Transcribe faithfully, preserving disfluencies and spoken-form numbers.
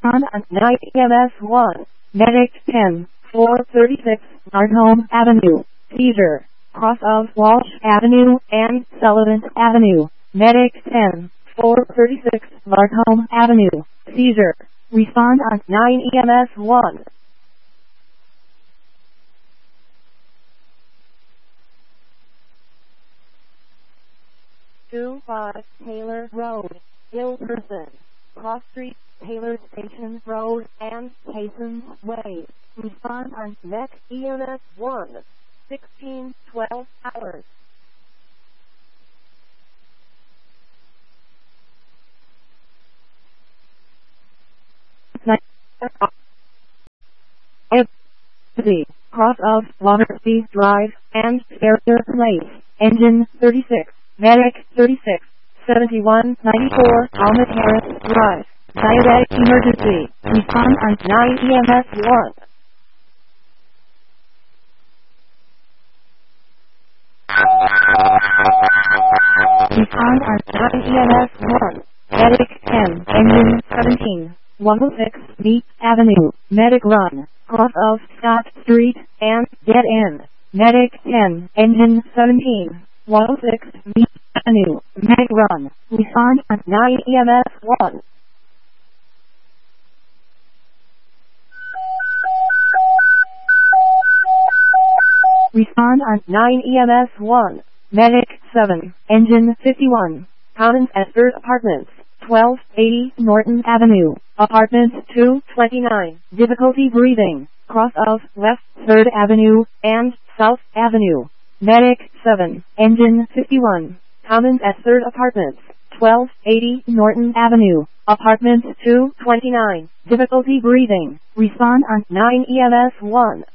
Respond on nine E M S one. Medic ten, four thirty-six, Ardholm Avenue. Seizure. Cross of Walsh Avenue and Sullivan Avenue. Medic ten, four thirty-six, Ardholm Avenue. Seizure. Respond on nine E M S one. two five Taylor Road, Hilderson. Cross Street, Taylor Station Road, and Casons Way. Respond on next E M S one. sixteen twelve hours. Cross of Watersea Drive and Fairfield Place. Engine thirty-six. Medic thirty-six. seventy-one ninety-four Almond Harris Drive. Diabetic emergency. Respond on nine E M S one. Respond on nine E M S one. Medic ten. Engine seventeen. one oh six Meat Avenue. Medic run. Cross of Scott Street and Dead End. Medic ten. Engine seventeen. one oh six Meat Avenue. Medic run. Respond on nine E M S one. Respond on nine E M S one. Medic seven. Engine fifty-one. Commons Esther Apartments. twelve eighty Norton Avenue. Apartment two twenty-nine. Difficulty breathing. Cross of West third Avenue and South Avenue. Medic seven. Engine fifty-one. Commons Esther Apartments. twelve eighty Norton Avenue. Apartment two twenty-nine. Difficulty breathing. Respond on nine E M S one.